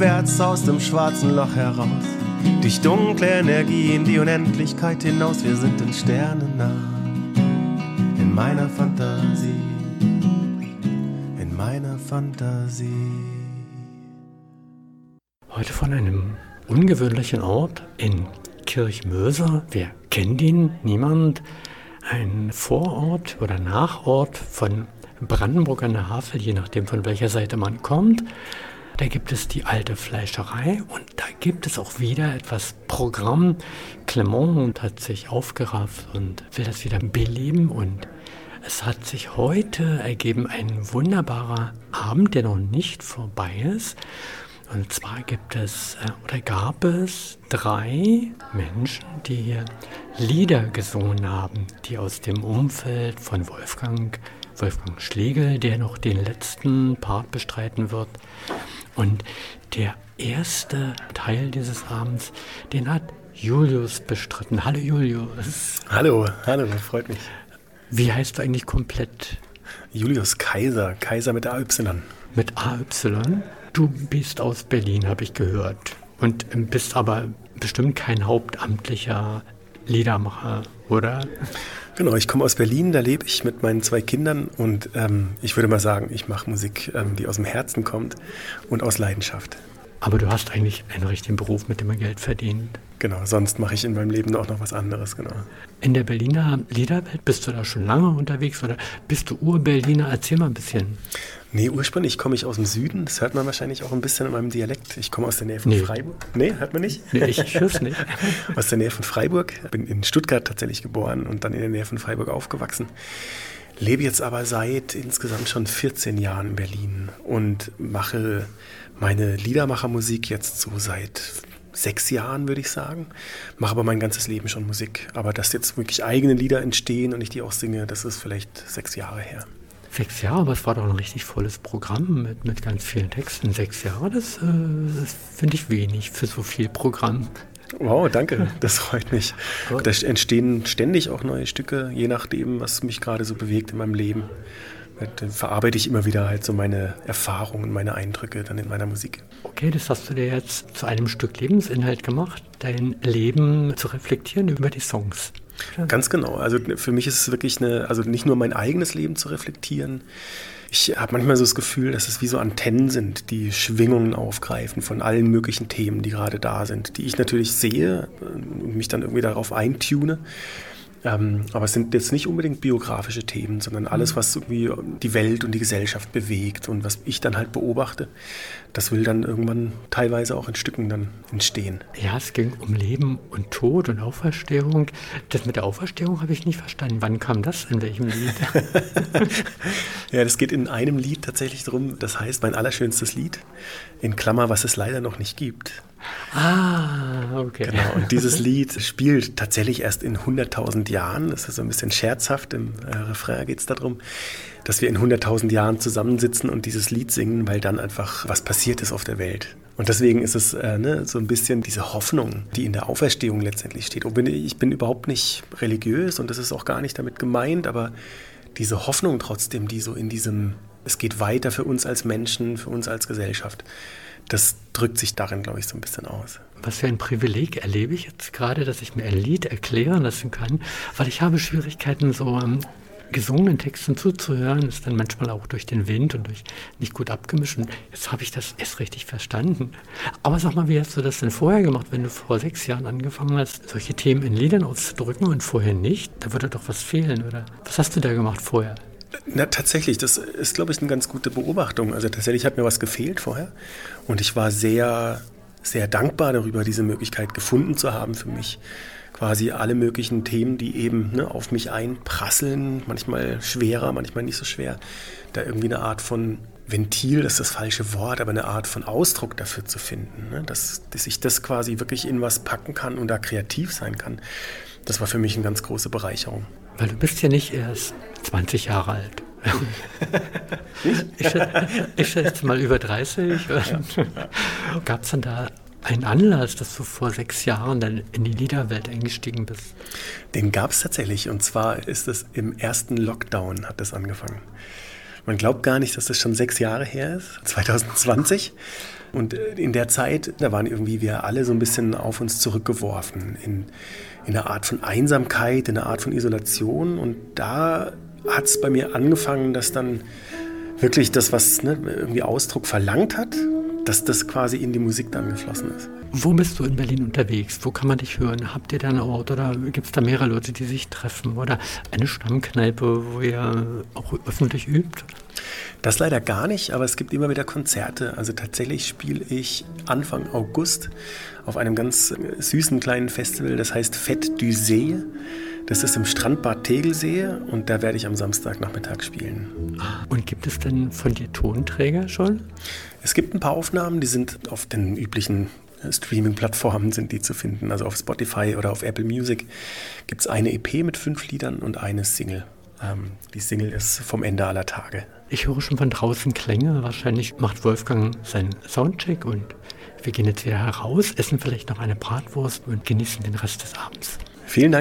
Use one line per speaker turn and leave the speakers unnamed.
aufwärts aus dem schwarzen Loch heraus. Durch dunkle Energien, die Unendlichkeit hinaus. Wir sind den Sternen nah. In meiner Fantasie. In meiner Fantasie.
Heute von einem ungewöhnlichen Ort in Kirchmöser. Wer kennt ihn? Niemand. Ein Vorort oder Nachort von Brandenburg an der Havel, je nachdem von welcher Seite man kommt. Da gibt es die alte Fleischerei und da gibt es auch wieder etwas Programm. Clement hat sich aufgerafft und will das wieder beleben und es hat sich heute ergeben ein wunderbarer Abend, der noch nicht vorbei ist. Und zwar gab es 3 Menschen, die hier Lieder gesungen haben, die aus dem Umfeld von Wolfgang Schlegel, der noch den letzten Part bestreiten wird. Und der erste Teil dieses Abends, den hat Julius bestritten. Hallo Julius.
Hallo, freut mich.
Wie heißt du eigentlich komplett?
Julius Kaiser mit AY.
Mit AY? Du bist aus Berlin, habe ich gehört. Und bist aber bestimmt kein hauptamtlicher Liedermacher, oder?
Genau, ich komme aus Berlin, da lebe ich mit meinen 2 Kindern und ich würde mal sagen, ich mache Musik, die aus dem Herzen kommt und aus Leidenschaft.
Aber du hast eigentlich einen richtigen Beruf, mit dem man Geld verdient.
Genau, sonst mache ich in meinem Leben auch noch was anderes, genau.
In der Berliner Liederwelt, bist du da schon lange unterwegs oder bist du Ur-Berliner? Erzähl mal ein bisschen.
Nee, ursprünglich komme ich aus dem Süden, das hört man wahrscheinlich auch ein bisschen in meinem Dialekt. Ich komme aus der Nähe von Freiburg. Nee, hört man nicht?
Nee, ich höre es nicht.
Aus der Nähe von Freiburg, bin in Stuttgart tatsächlich geboren und dann in der Nähe von Freiburg aufgewachsen. Lebe jetzt aber seit insgesamt schon 14 Jahren in Berlin und mache meine Liedermachermusik jetzt so seit 6 Jahren, würde ich sagen. Mache aber mein ganzes Leben schon Musik. Aber dass jetzt wirklich eigene Lieder entstehen und ich die auch singe, das ist vielleicht 6 Jahre her.
6 Jahre, aber es war doch ein richtig volles Programm mit ganz vielen Texten. 6 Jahre, das finde ich wenig für so viel Programm.
Wow, danke, das freut mich. Da entstehen ständig auch neue Stücke, je nachdem, was mich gerade so bewegt in meinem Leben. Dann verarbeite ich immer wieder halt so meine Erfahrungen, meine Eindrücke dann in meiner Musik.
Okay, das hast du dir jetzt zu einem Stück Lebensinhalt gemacht, dein Leben zu reflektieren über die Songs. Ja.
Ganz genau. Also für mich ist es wirklich nicht nur mein eigenes Leben zu reflektieren. Ich habe manchmal so das Gefühl, dass es wie so Antennen sind, die Schwingungen aufgreifen von allen möglichen Themen, die gerade da sind, die ich natürlich sehe und mich dann irgendwie darauf eintune. Aber es sind jetzt nicht unbedingt biografische Themen, sondern alles, was irgendwie die Welt und die Gesellschaft bewegt und was ich dann halt beobachte, das will dann irgendwann teilweise auch in Stücken dann entstehen.
Ja, es ging um Leben und Tod und Auferstehung. Das mit der Auferstehung habe ich nicht verstanden. Wann kam das? In welchem Lied?
Ja, das geht in einem Lied tatsächlich darum, das heißt mein allerschönstes Lied, in Klammer, was es leider noch nicht gibt.
Ah, okay.
Genau, und dieses Lied spielt tatsächlich erst in 100.000 Jahren. Das ist so ein bisschen scherzhaft. Im Refrain geht es darum, dass wir in 100.000 Jahren zusammensitzen und dieses Lied singen, weil dann einfach was passiert ist auf der Welt. Und deswegen ist es so ein bisschen diese Hoffnung, die in der Auferstehung letztendlich steht. Und ich bin überhaupt nicht religiös und das ist auch gar nicht damit gemeint, aber diese Hoffnung trotzdem, die so in diesem, es geht weiter für uns als Menschen, für uns als Gesellschaft, das drückt sich darin, glaube ich, so ein bisschen aus.
Was für ein Privileg erlebe ich jetzt gerade, dass ich mir ein Lied erklären lassen kann, weil ich habe Schwierigkeiten, so gesungenen Texten zuzuhören, ist dann manchmal auch durch den Wind und durch nicht gut abgemischt. Und jetzt habe ich das erst richtig verstanden. Aber sag mal, wie hast du das denn vorher gemacht, wenn du vor 6 Jahren angefangen hast, solche Themen in Liedern auszudrücken und vorher nicht? Da würde doch was fehlen, oder? Was hast du da gemacht vorher?
Na, tatsächlich, das ist, glaube ich, eine ganz gute Beobachtung. Also tatsächlich hat mir was gefehlt vorher und ich war sehr, sehr dankbar darüber, diese Möglichkeit gefunden zu haben für mich. Quasi alle möglichen Themen, die eben auf mich einprasseln, manchmal schwerer, manchmal nicht so schwer, da irgendwie eine Art von Ventil, das ist das falsche Wort, aber eine Art von Ausdruck dafür zu finden, dass ich das quasi wirklich in was packen kann und da kreativ sein kann. Das war für mich eine ganz große Bereicherung.
Weil du bist ja nicht erst 20 Jahre alt. Ich schätze mal über 30. Gab es denn da einen Anlass, dass du vor 6 Jahren dann in die Liederwelt eingestiegen bist?
Den gab es tatsächlich. Und zwar ist es im ersten Lockdown hat das angefangen. Man glaubt gar nicht, dass das schon 6 Jahre her ist, 2020. Und in der Zeit, da waren irgendwie wir alle so ein bisschen auf uns zurückgeworfen in einer Art von Einsamkeit, in einer Art von Isolation. Und da hat es bei mir angefangen, dass dann wirklich das, was irgendwie Ausdruck verlangt hat, dass das quasi in die Musik dann geflossen ist.
Wo bist du in Berlin unterwegs? Wo kann man dich hören? Habt ihr da einen Ort oder gibt es da mehrere Leute, die sich treffen? Oder eine Stammkneipe, wo ihr auch öffentlich übt?
Das leider gar nicht, aber es gibt immer wieder Konzerte. Also tatsächlich spiele ich Anfang August auf einem ganz süßen kleinen Festival, das heißt Fête du See. Das ist im Strandbad Tegelsee und da werde ich am Samstagnachmittag spielen.
Und gibt es denn von dir Tonträger schon?
Es gibt ein paar Aufnahmen, die sind auf den üblichen Streaming-Plattformen sind die zu finden. Also auf Spotify oder auf Apple Music gibt es eine EP mit 5 Liedern und eine Single. Die Single ist vom Ende aller Tage.
Ich höre schon von draußen Klänge. Wahrscheinlich macht Wolfgang seinen Soundcheck und wir gehen jetzt wieder heraus, essen vielleicht noch eine Bratwurst und genießen den Rest des Abends.
Vielen Dank.